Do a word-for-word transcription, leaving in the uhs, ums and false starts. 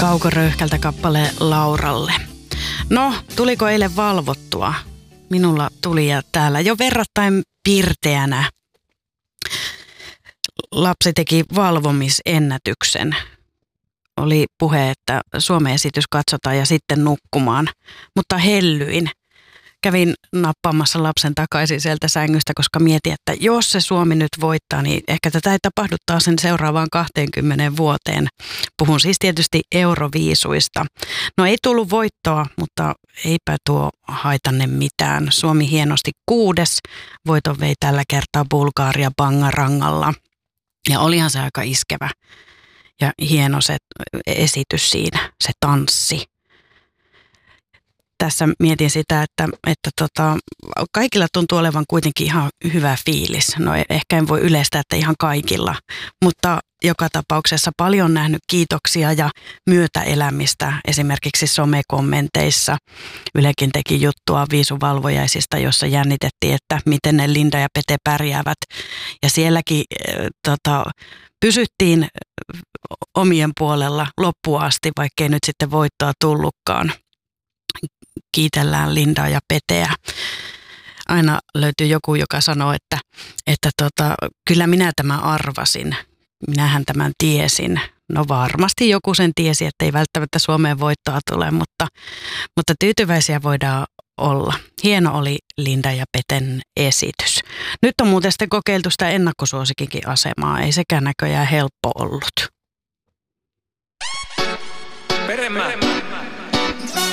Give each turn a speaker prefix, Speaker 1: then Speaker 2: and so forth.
Speaker 1: Kaukoröyhkältä kappale Lauralle. No, tuliko eilen valvottua? Minulla tuli ja täällä jo verrattain pirteänä lapsi teki valvomisennätyksen. Oli puhe, että Suomen esitys katsotaan ja sitten nukkumaan, mutta hellyin. Kävin nappaamassa lapsen takaisin sieltä sängystä, koska mietin, että jos se Suomi nyt voittaa, niin ehkä tätä ei tapahdu taas sen seuraavaan kahteenkymmeneen vuoteen. Puhun siis tietysti euroviisuista. No ei tullut voittoa, mutta eipä tuo haitanne mitään. Suomi hienosti kuudes. Voiton vei tällä kertaa Bulgaria Bangarangalla. Ja olihan se aika iskevä ja hieno se esitys siinä, se tanssi. Tässä mietin sitä, että, että tota, kaikilla tuntuu olevan kuitenkin ihan hyvä fiilis. No ehkä en voi yleistää, että ihan kaikilla, mutta joka tapauksessa paljon nähnyt kiitoksia ja myötäelämistä esimerkiksi somekommenteissa. Ylekin teki juttua viisuvalvojaisista, jossa jännitettiin, että miten ne Linda ja Pete pärjäävät. Ja sielläkin äh, tota, pysyttiin omien puolella loppuun asti, vaikkei nyt sitten voittoa tullutkaan. Kiitellään Lindaa ja Peteä. Aina löytyy joku, joka sanoo, että, että tota, kyllä minä tämän arvasin. Minähän tämän tiesin. No varmasti joku sen tiesi, että ei välttämättä Suomeen voittoa tule, mutta, mutta tyytyväisiä voidaan olla. Hieno oli Linda ja Peten esitys. Nyt on muuten sitten kokeiltu sitä ennakkosuosikinkin asemaa. Ei sekään näköjään helppo ollut.
Speaker 2: Peremä.